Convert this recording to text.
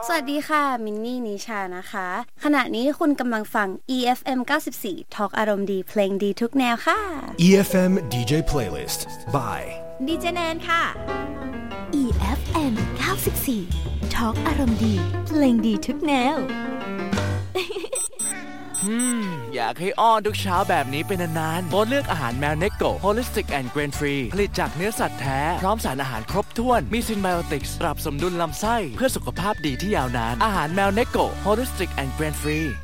สวัสดีค่ะมินนี่นิชานะคะขณะนี้คุณกำลังฟัง EFM 94 Talk อารมณ์ดีเพลงดีทุกแนวค่ะ EFM DJ Playlist by ดีเจแนนค่ะ EFM 94 Talk อารมณ์ดีเพลงดีทุกแนวอยากให้อ้อนทุกเช้าแบบนี้เป็นนานๆโบสเลือกอาหารแมวเนโก Holistic and Grain Free ผลิตจากเนื้อสัตว์แท้พร้อมสารอาหารครบถ้วนมีซินไบโอติกส์ปรับสมดุลลำไส้เพื่อสุขภาพดีที่ยาวนานอาหารแมวเนโก Holistic and Grain Free